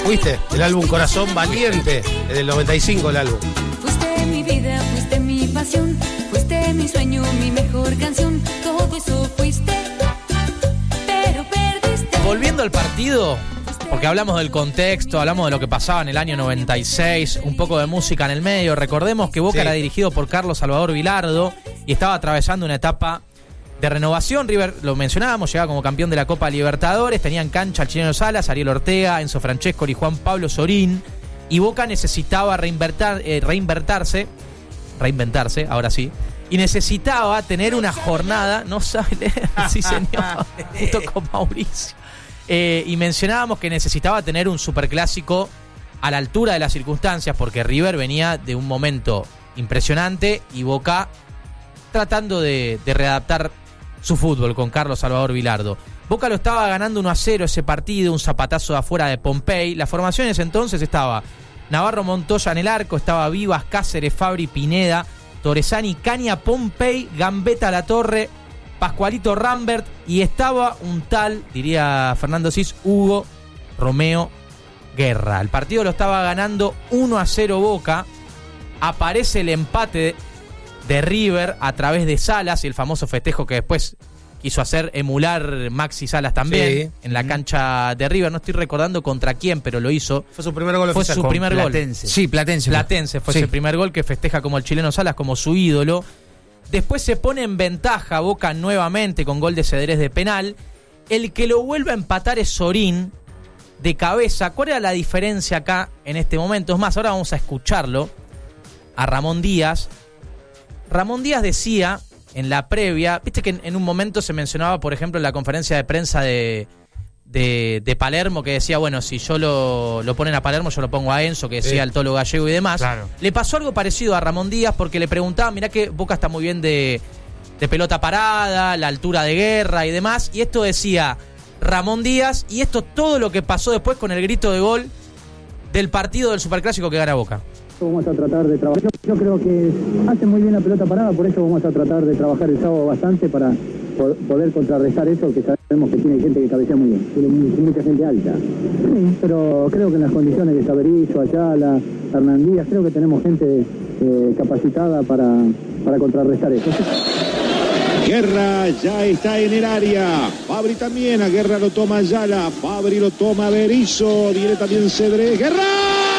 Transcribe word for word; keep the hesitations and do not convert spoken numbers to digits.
fuiste. El álbum Corazón Valiente, del noventa y cinco el álbum. Fuiste mi vida, fuiste mi pasión, fuiste mi sueño, mi mejor canción. Todo eso fuiste, pero perdiste. Volviendo al partido, porque hablamos del contexto, hablamos de lo que pasaba en el año noventa y seis, un poco de música en el medio. Recordemos que Boca sí. era dirigido por Carlos Salvador Vilardo y estaba atravesando una etapa de renovación. River, lo mencionábamos, llegaba como campeón de la Copa Libertadores, tenían cancha al chileno Salas, Ariel Ortega, Enzo Francescoli y Juan Pablo Sorín, y Boca necesitaba reinvertar, eh, reinvertirse, reinventarse, ahora sí, y necesitaba tener una jornada, no sabe leer, sí señor, justo con Mauricio, eh, y mencionábamos que necesitaba tener un superclásico a la altura de las circunstancias, porque River venía de un momento impresionante y Boca tratando de, de readaptar su fútbol con Carlos Salvador Vilardo. Boca lo estaba ganando uno a cero ese partido, un zapatazo de afuera de Pompey. La formación en ese entonces estaba Navarro Montoya en el arco, estaba Vivas, Cáceres, Fabri, Pineda, Torresani, Caña, Pompey, Gambetta Latorre, Pascualito Rambert, y estaba un tal, diría Fernando Cis, Hugo Romeo Guerra. El partido lo estaba ganando uno a cero Boca. Aparece el empate de River a través de Salas y el famoso festejo que después quiso hacer emular Maxi Salas también sí. en la cancha de River. No estoy recordando contra quién, pero lo hizo. Fue su primer gol Fue oficial. su primer Platense. gol. Sí, Platense. Platense fue sí. ese primer gol que festeja como el chileno Salas, como su ídolo. Después se pone en ventaja Boca nuevamente con gol de Cedrés de penal. El que lo vuelve a empatar es Sorín de cabeza. ¿Cuál era la diferencia acá en este momento? Es más, ahora vamos a escucharlo a Ramón Díaz. Ramón Díaz decía en la previa, viste que en, en un momento se mencionaba, por ejemplo, en la conferencia de prensa de, de, de Palermo, que decía, bueno, si yo lo, lo ponen a Palermo, yo lo pongo a Enzo, que decía sí. el Tolo Gallego y demás. Claro. Le pasó algo parecido a Ramón Díaz porque le preguntaba, mirá que Boca está muy bien de, de pelota parada, la altura de Guerra y demás, y esto decía Ramón Díaz, y esto todo lo que pasó después con el grito de gol del partido del Superclásico que gana Boca. Vamos a tratar de trabajar. Yo, yo creo que hace muy bien la pelota parada, por eso vamos a tratar de trabajar el sábado bastante para po- poder contrarrestar eso, que sabemos que tiene gente que cabecea muy bien. Tiene mucha gente alta. Sí, pero creo que en las condiciones de Saberizo, Ayala, Hernán Díaz, creo que tenemos gente eh, capacitada para, para contrarrestar eso. Guerra ya está en el área. Fabri también, a Guerra lo toma Ayala. Fabri lo toma Berizzo. Viene también Cedrés. ¡Guerra!